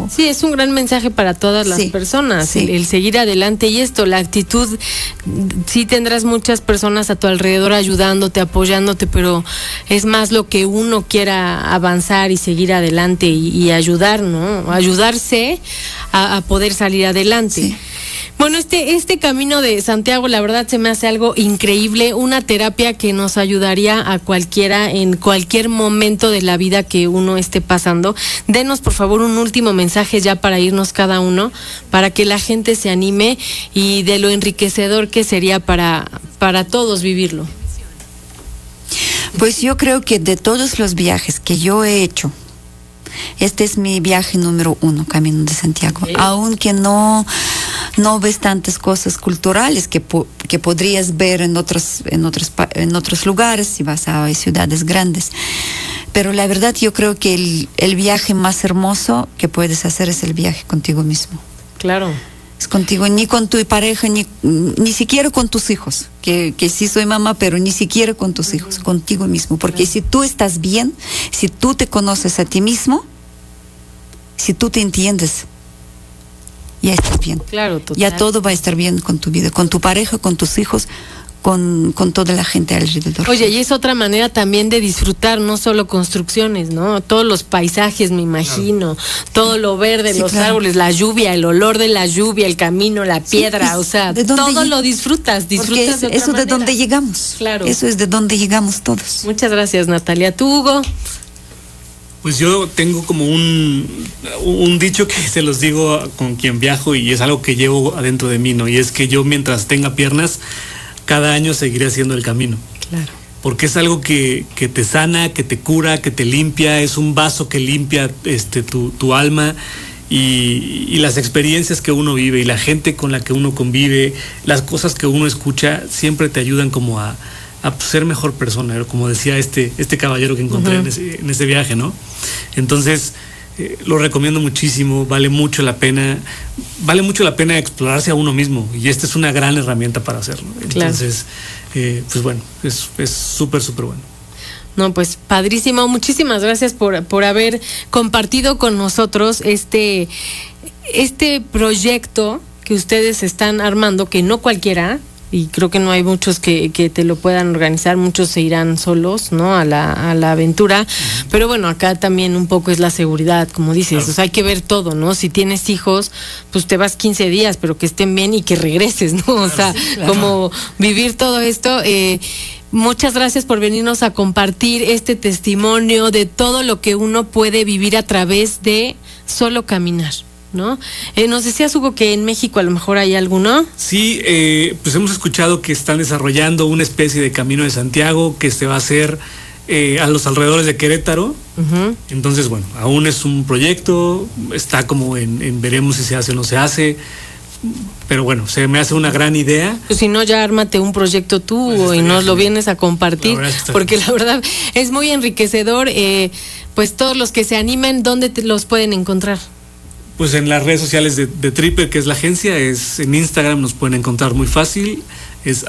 mismo. Sí, es un gran mensaje para todas las personas, el seguir adelante. Y esto, la actitud, sí tendrás muchas personas a tu alrededor ayudándote, apoyándote, pero es más lo que uno quiera avanzar y seguir adelante y ayudar, ¿no? Ayudarse a poder salir adelante. Sí. Bueno, este camino de Santiago, la verdad se me hace algo increíble, una terapia que nos ayudaría a cualquiera en cualquier momento de la vida que uno esté pasando. Denos, por favor, un último mensaje ya para irnos cada uno, para que la gente se anime y de lo enriquecedor que sería para todos vivirlo. Pues yo creo que de todos los viajes que yo he hecho, este es mi viaje número 1, Camino de Santiago. Okay. Aunque no ves tantas cosas culturales que podrías ver en otros lugares si vas a ciudades grandes. Pero la verdad yo creo que el viaje más hermoso que puedes hacer es el viaje contigo mismo. Claro. Es contigo, ni con tu pareja, ni siquiera con tus hijos, que sí soy mamá, pero ni siquiera con tus hijos, contigo mismo. Porque si tú estás bien, si tú te conoces a ti mismo, si tú te entiendes, ya estás bien. Claro, total. Ya todo va a estar bien con tu vida, con tu pareja, con tus hijos, con toda la gente alrededor. Oye, y es otra manera también de disfrutar, no solo construcciones, ¿no? Todos los paisajes, me imagino, claro. Todo lo verde, los árboles, la lluvia, el olor de la lluvia, el camino, la piedra, o sea, todo lo disfrutas de otra eso manera. De donde llegamos. Claro. Eso es de donde llegamos todos. Muchas gracias, Natalia. ¿Tú, Hugo? Pues yo tengo como un dicho que se los digo con quien viajo y es algo que llevo adentro de mí, ¿no? Y es que yo mientras tenga piernas, cada año seguiré haciendo el camino. Claro. Porque es algo que te sana, que te cura, que te limpia, es un vaso que limpia tu alma y las experiencias que uno vive y la gente con la que uno convive, las cosas que uno escucha, siempre te ayudan como a ser mejor persona, como decía este caballero que encontré en ese viaje, ¿no? Entonces, lo recomiendo muchísimo, vale mucho la pena explorarse a uno mismo y esta es una gran herramienta para hacerlo. Entonces, pues bueno, es súper, súper bueno. No, pues padrísimo, muchísimas gracias por haber compartido con nosotros este proyecto que ustedes están armando, que no cualquiera, y creo que no hay muchos que te lo puedan organizar, muchos se irán solos, ¿no? A la aventura, pero bueno, acá también un poco es la seguridad, como dices, claro. O sea, hay que ver todo, ¿no? Si tienes hijos, pues te vas 15 días, pero que estén bien y que regreses, ¿no? O sea, sí, claro. Como vivir todo esto. Muchas gracias por venirnos a compartir este testimonio de todo lo que uno puede vivir a través de solo caminar, ¿no? Nos decías, Hugo, que en México a lo mejor hay alguno. Sí, pues hemos escuchado que están desarrollando una especie de Camino de Santiago que se va a hacer a los alrededores de Querétaro. Entonces, bueno, aún es un proyecto, está como en veremos si se hace o no se hace, pero bueno, se me hace una gran idea. Pues si no, ya ármate un proyecto tú pues y nos lo vienes a compartir, porque la verdad es muy enriquecedor. Pues todos los que se animen, ¿dónde los pueden encontrar? Pues en las redes sociales de Tripper, que es la agencia, es en Instagram nos pueden encontrar muy fácil, es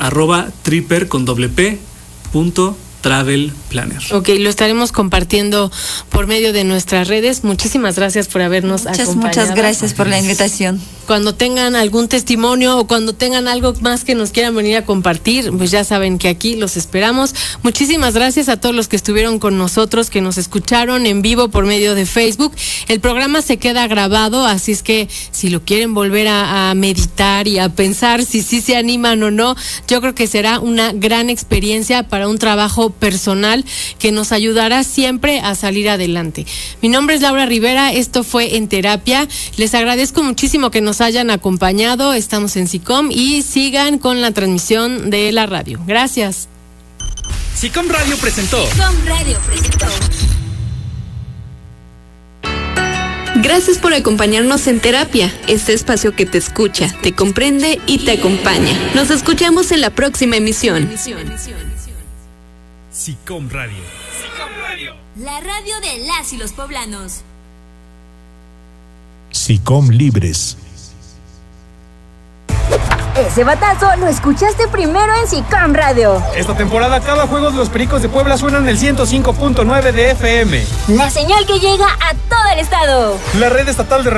@tripper_travel_planner. Ok, lo estaremos compartiendo por medio de nuestras redes. Muchísimas gracias por habernos acompañado. Muchas gracias por la invitación. Cuando tengan algún testimonio o cuando tengan algo más que nos quieran venir a compartir, pues ya saben que aquí los esperamos. Muchísimas gracias a todos los que estuvieron con nosotros, que nos escucharon en vivo por medio de Facebook. El programa se queda grabado, así es que si lo quieren volver a meditar y a pensar si sí se animan o no, yo creo que será una gran experiencia para un trabajo personal que nos ayudará siempre a salir adelante. Mi nombre es Laura Rivera, esto fue En Terapia. Les agradezco muchísimo que nos hayan acompañado. Estamos en SICOM y sigan con la transmisión de la radio. Gracias. SICOM Radio presentó. Gracias por acompañarnos en Terapia, este espacio que te escucha, te comprende y te acompaña. Nos escuchamos en la próxima emisión. SICOM Radio. La radio de las y los poblanos. SICOM Libres. Ese batazo lo escuchaste primero en SICOM Radio. Esta temporada cada juego de los Pericos de Puebla suena en el 105.9 de FM. La señal que llega a todo el estado. La red estatal de